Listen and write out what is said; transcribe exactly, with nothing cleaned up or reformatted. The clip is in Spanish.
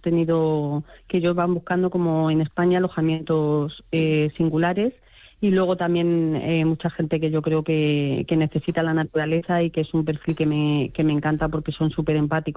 tenido, que ellos van buscando como en España alojamientos eh, singulares. Y luego también eh, mucha gente que yo creo que, que necesita la naturaleza y que es un perfil que me, que me encanta porque son súper empáticos.